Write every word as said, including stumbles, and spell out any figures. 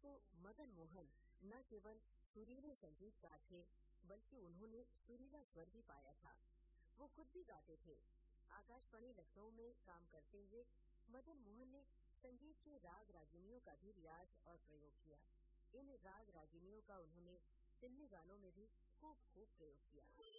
तो मदन मोहन न केवल सुरीले संगीतकार थे, बल्कि उन्होंने सुरीला स्वर भी पाया था। वो खुद भी गाते थे। आकाशवाणी लखनऊ में काम करते हुए मदन मोहन ने संगीत के राग रागिनियों का भी रियाज और प्रयोग किया। इन राग रागिनियों का उन्होंने फिल्मी गानों में भी खूब खूब प्रयोग किया।